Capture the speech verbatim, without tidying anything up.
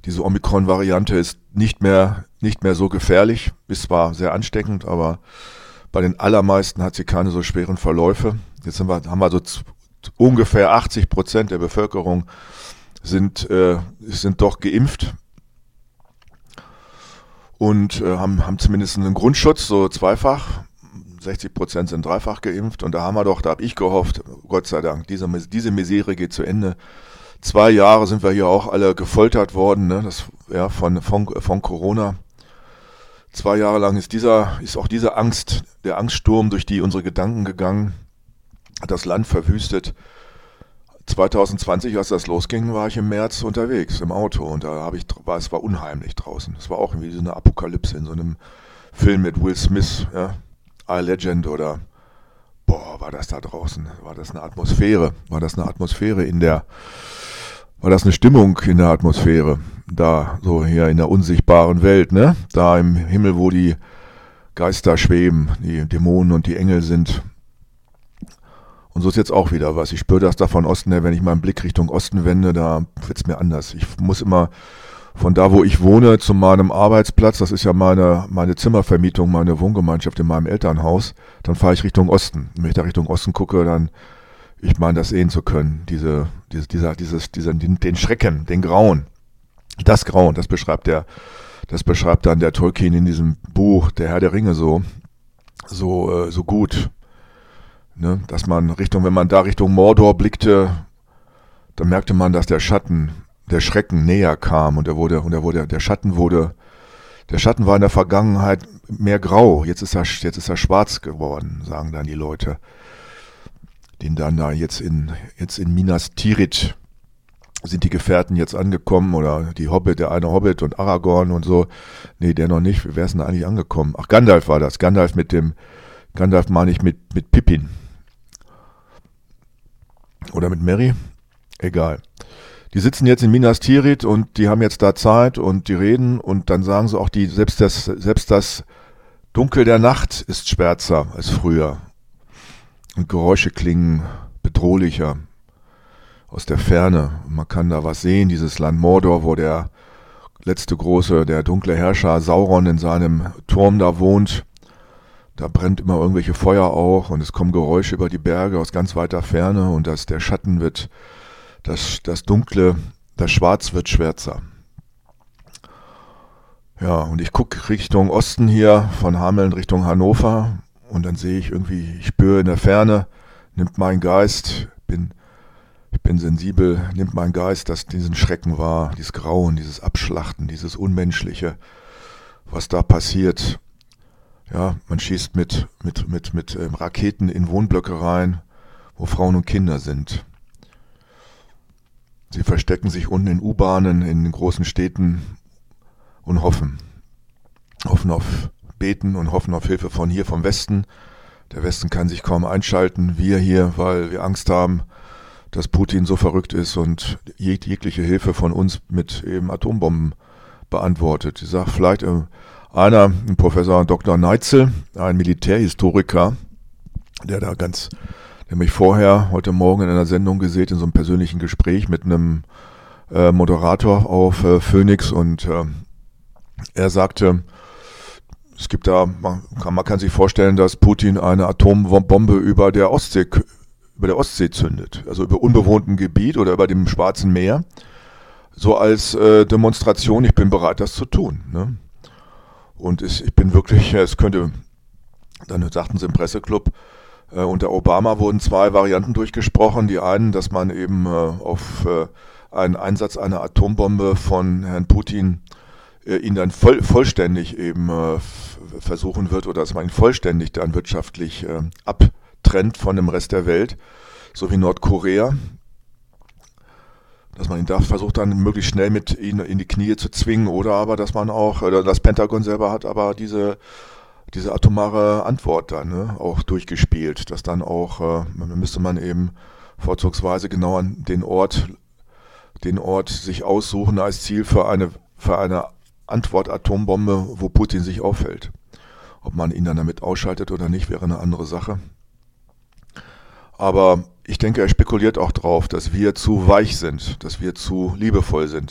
diese Omikron-Variante ist nicht mehr, nicht mehr so gefährlich, ist zwar sehr ansteckend, aber bei den allermeisten hat sie keine so schweren Verläufe. Jetzt sind wir, haben wir so z- ungefähr achtzig Prozent der Bevölkerung sind, äh, sind doch geimpft und äh, haben, haben zumindest einen Grundschutz, so zweifach. sechzig Prozent sind dreifach geimpft und da haben wir doch, da habe ich gehofft, Gott sei Dank, diese, diese Misere geht zu Ende. Zwei Jahre sind wir hier auch alle gefoltert worden, ne, das, ja, von, von, von Corona. Zwei Jahre lang ist dieser, ist auch diese Angst, der Angststurm durch die unsere Gedanken gegangen, hat das Land verwüstet. zwanzig zwanzig, als das losging, war ich im März unterwegs im Auto und da habe ich, war, es war unheimlich draußen. Es war auch irgendwie so eine Apokalypse in so einem Film mit Will Smith, ja. I Legend oder boah, war das da draußen, war das eine Atmosphäre, war das eine Atmosphäre in der, war das eine Stimmung in der Atmosphäre, da so hier in der unsichtbaren Welt, ne, da im Himmel, wo die Geister schweben, die Dämonen und die Engel sind. Und so ist jetzt auch wieder was, ich spüre das da von Osten her, wenn ich meinen Blick Richtung Osten wende, da wird's mir anders. Ich muss immer von da, wo ich wohne, zu meinem Arbeitsplatz, das ist ja meine, meine Zimmervermietung, meine Wohngemeinschaft in meinem Elternhaus, dann fahre ich Richtung Osten. Wenn ich da Richtung Osten gucke, dann, ich meine, das sehen zu können, diese, diese, dieser, dieses, dieser, den, den Schrecken, den Grauen. Das Grauen, das beschreibt der, das beschreibt dann der Tolkien in diesem Buch, der Herr der Ringe so, so, äh, so gut. Ne? Dass man Richtung, wenn man da Richtung Mordor blickte, dann merkte man, dass der Schatten, der Schrecken näher kam und er wurde, und er wurde, der Schatten wurde, der Schatten war in der Vergangenheit mehr grau, jetzt ist er, jetzt ist er schwarz geworden, sagen dann die Leute, den dann da jetzt in, jetzt in Minas Tirith sind die Gefährten jetzt angekommen oder die Hobbit, der eine Hobbit und Aragorn und so, nee, der noch nicht, wer ist denn da eigentlich angekommen? Ach, Gandalf war das, Gandalf mit dem, Gandalf meine ich mit, mit Pippin. Oder mit Merry? Egal. Die sitzen jetzt in Minas Tirith und die haben jetzt da Zeit und die reden und dann sagen sie auch, die, selbst das, selbst das Dunkel der Nacht ist schwärzer als früher. Und Geräusche klingen bedrohlicher aus der Ferne. Man kann da was sehen, dieses Land Mordor, wo der letzte große, der dunkle Herrscher Sauron in seinem Turm da wohnt. Da brennt immer irgendwelche Feuer auch und es kommen Geräusche über die Berge aus ganz weiter Ferne und das, der Schatten wird, das, das Dunkle, das Schwarz wird schwärzer. Ja, und ich gucke Richtung Osten hier, von Hameln Richtung Hannover und dann sehe ich irgendwie, ich spüre in der Ferne, nimmt mein Geist, bin, ich bin sensibel, nimmt mein Geist, dass diesen Schrecken wahr, dieses Grauen, dieses Abschlachten, dieses Unmenschliche, was da passiert. Ja, man schießt mit, mit, mit, mit ähm, Raketen in Wohnblöcke rein, wo Frauen und Kinder sind. Sie verstecken sich unten in U-Bahnen, in den großen Städten und hoffen. Hoffen auf Beten und hoffen auf Hilfe von hier, vom Westen. Der Westen kann sich kaum einschalten. Wir hier, weil wir Angst haben, dass Putin so verrückt ist und jeg- jegliche Hilfe von uns mit eben Atombomben beantwortet. Ich sage vielleicht äh, einer, ein Professor Doktor Neitzel, ein Militärhistoriker, der da ganz, der mich vorher heute Morgen in einer Sendung gesehen, in so einem persönlichen Gespräch mit einem äh, Moderator auf äh, Phoenix und äh, er sagte, es gibt da, man kann, man kann sich vorstellen, dass Putin eine Atombombe über der Ostsee, über der Ostsee zündet, also über unbewohntem Gebiet oder über dem Schwarzen Meer, so als äh, Demonstration, ich bin bereit, das zu tun. Ne? Und ich, ich bin wirklich, es könnte, dann sagten sie im Presseclub, äh, unter Obama wurden zwei Varianten durchgesprochen. Die einen, dass man eben äh, auf äh, einen Einsatz einer Atombombe von Herrn Putin äh, ihn dann voll, vollständig eben äh, f- versuchen wird oder dass man ihn vollständig dann wirtschaftlich äh, abtrennt von dem Rest der Welt, so wie Nordkorea. Dass man ihn da versucht dann möglichst schnell mit ihn in die Knie zu zwingen oder aber, dass man auch, oder das Pentagon selber hat aber diese, diese atomare Antwort dann ne, auch durchgespielt, dass dann auch, äh, müsste man eben vorzugsweise genau an den Ort, den Ort sich aussuchen als Ziel für eine, für eine Antwort-Atombombe, wo Putin sich aufhält. Ob man ihn dann damit ausschaltet oder nicht, wäre eine andere Sache. Aber ich denke, er spekuliert auch drauf, dass wir zu weich sind, dass wir zu liebevoll sind.